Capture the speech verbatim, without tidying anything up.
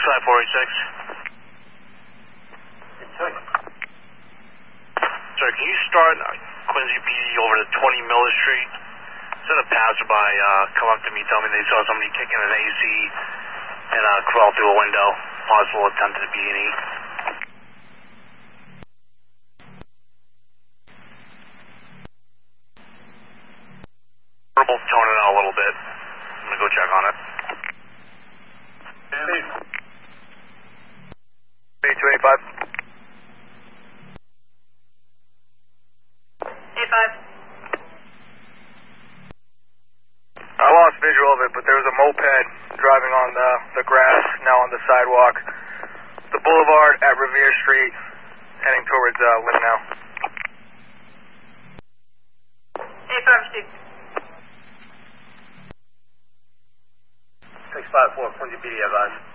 five four eight six. Sir, can you start Quincy P D over to twenty Miller Street? Send a passerby uh, come up to me, tell me they saw somebody kicking an A C and uh, crawl through a window. Possible attempted B and E. Verbal, tone it out a little bit. I'm gonna go check on it. two eighty-five. eight five. I lost visual of it, but there was a moped driving on the, the grass, now on the sidewalk. The boulevard at Revere Street, heading towards uh, Limnow. eight five six. six five four, Quincy P D, advise.